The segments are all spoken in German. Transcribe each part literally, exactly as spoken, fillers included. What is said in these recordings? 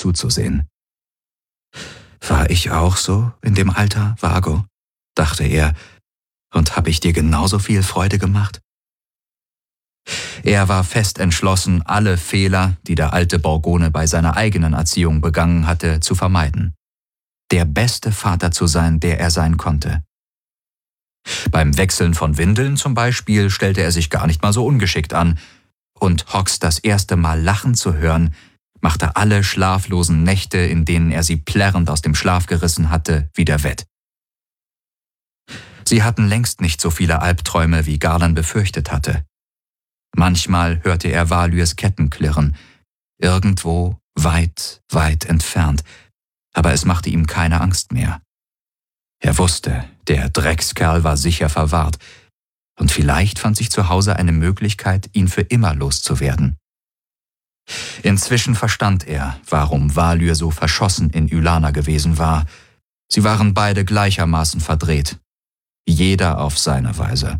zuzusehen. »War ich auch so in dem Alter, Vago?«, dachte er, »und habe ich dir genauso viel Freude gemacht?« Er war fest entschlossen, alle Fehler, die der alte Borgone bei seiner eigenen Erziehung begangen hatte, zu vermeiden. Der beste Vater zu sein, der er sein konnte. Beim Wechseln von Windeln zum Beispiel stellte er sich gar nicht mal so ungeschickt an, und Hox das erste Mal lachen zu hören, machte alle schlaflosen Nächte, in denen er sie plärrend aus dem Schlaf gerissen hatte, wieder wett. Sie hatten längst nicht so viele Albträume, wie Garland befürchtet hatte. Manchmal hörte er Valyrs Ketten klirren, irgendwo weit, weit entfernt, aber es machte ihm keine Angst mehr. Er wusste, der Dreckskerl war sicher verwahrt, und vielleicht fand sich zu Hause eine Möglichkeit, ihn für immer loszuwerden. Inzwischen verstand er, warum Valyr so verschossen in Ylana gewesen war. Sie waren beide gleichermaßen verdreht, jeder auf seine Weise.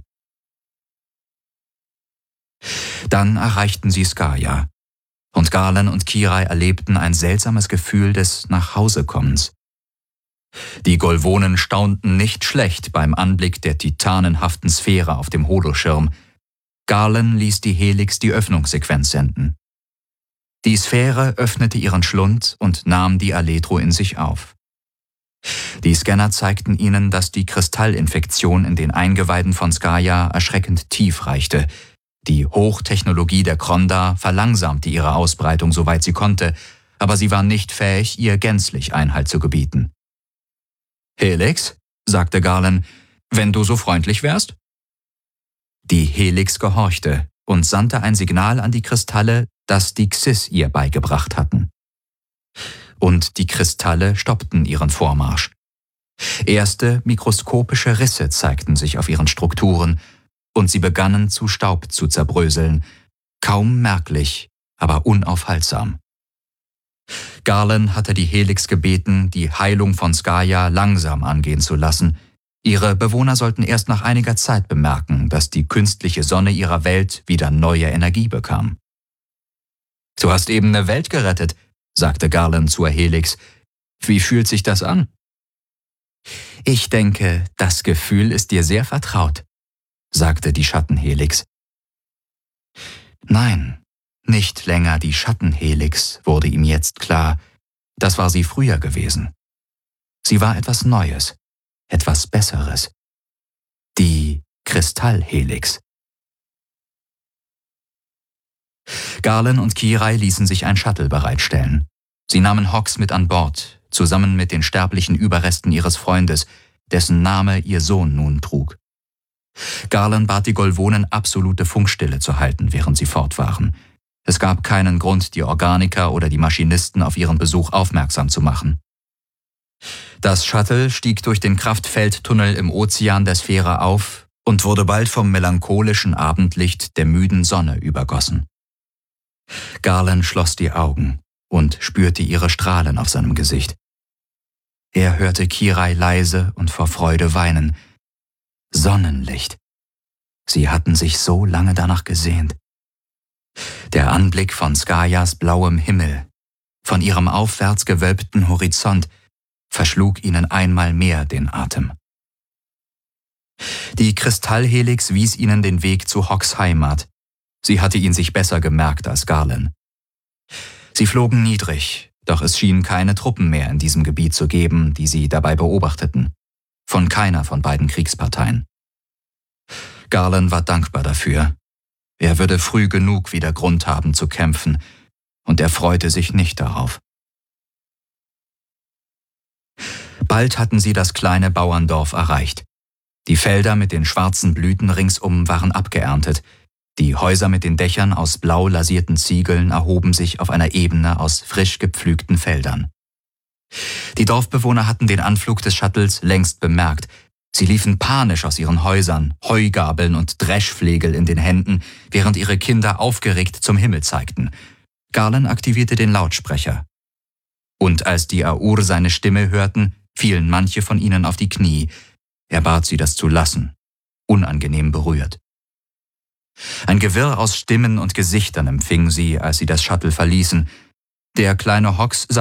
Dann erreichten sie Skarja, und Garland und Kirai erlebten ein seltsames Gefühl des Nachhausekommens. Die Golvonen staunten nicht schlecht beim Anblick der titanenhaften Sphäre auf dem Holoschirm. Garland ließ die Helix die Öffnungssequenz senden. Die Sphäre öffnete ihren Schlund und nahm die Aletro in sich auf. Die Scanner zeigten ihnen, dass die Kristallinfektion in den Eingeweiden von Skarja erschreckend tief reichte. Die Hochtechnologie der Kronda verlangsamte ihre Ausbreitung, soweit sie konnte, aber sie war nicht fähig, ihr gänzlich Einhalt zu gebieten. »Helix«, sagte Garland, »wenn du so freundlich wärst?« Die Helix gehorchte und sandte ein Signal an die Kristalle, das die Xys ihr beigebracht hatten. Und die Kristalle stoppten ihren Vormarsch. Erste mikroskopische Risse zeigten sich auf ihren Strukturen, und sie begannen zu Staub zu zerbröseln, kaum merklich, aber unaufhaltsam. Garland hatte die Helix gebeten, die Heilung von Skarja langsam angehen zu lassen. Ihre Bewohner sollten erst nach einiger Zeit bemerken, dass die künstliche Sonne ihrer Welt wieder neue Energie bekam. »Du hast eben eine Welt gerettet«, sagte Garland zur Helix. »Wie fühlt sich das an?« »Ich denke, das Gefühl ist dir sehr vertraut«, sagte die Schattenhelix. Nein, nicht länger die Schattenhelix, wurde ihm jetzt klar. Das war sie früher gewesen. Sie war etwas Neues, etwas Besseres. Die Kristallhelix. Garland und Kirai ließen sich ein Shuttle bereitstellen. Sie nahmen Hox mit an Bord, zusammen mit den sterblichen Überresten ihres Freundes, dessen Name ihr Sohn nun trug. Garland bat die Golvonen, absolute Funkstille zu halten, während sie fort waren. Es gab keinen Grund, die Organiker oder die Maschinisten auf ihren Besuch aufmerksam zu machen. Das Shuttle stieg durch den Kraftfeldtunnel im Ozean der Sphäre auf und wurde bald vom melancholischen Abendlicht der müden Sonne übergossen. Garland schloss die Augen und spürte ihre Strahlen auf seinem Gesicht. Er hörte Kirai leise und vor Freude weinen. Sonnenlicht. Sie hatten sich so lange danach gesehnt. Der Anblick von Skarjas blauem Himmel, von ihrem aufwärts gewölbten Horizont, verschlug ihnen einmal mehr den Atem. Die Kristallhelix wies ihnen den Weg zu Hox Heimat. Sie hatte ihn sich besser gemerkt als Garland. Sie flogen niedrig, doch es schien keine Truppen mehr in diesem Gebiet zu geben, die sie dabei beobachteten. Von keiner von beiden Kriegsparteien. Garland war dankbar dafür. Er würde früh genug wieder Grund haben zu kämpfen, und er freute sich nicht darauf. Bald hatten sie das kleine Bauerndorf erreicht. Die Felder mit den schwarzen Blüten ringsum waren abgeerntet. Die Häuser mit den Dächern aus blau lasierten Ziegeln erhoben sich auf einer Ebene aus frisch gepflügten Feldern. Die Dorfbewohner hatten den Anflug des Shuttles längst bemerkt. Sie liefen panisch aus ihren Häusern, Heugabeln und Dreschflegel in den Händen, während ihre Kinder aufgeregt zum Himmel zeigten. Garland aktivierte den Lautsprecher. Und als die Aur seine Stimme hörten, fielen manche von ihnen auf die Knie. Er bat sie, das zu lassen, unangenehm berührt. Ein Gewirr aus Stimmen und Gesichtern empfing sie, als sie das Shuttle verließen. Der kleine Hox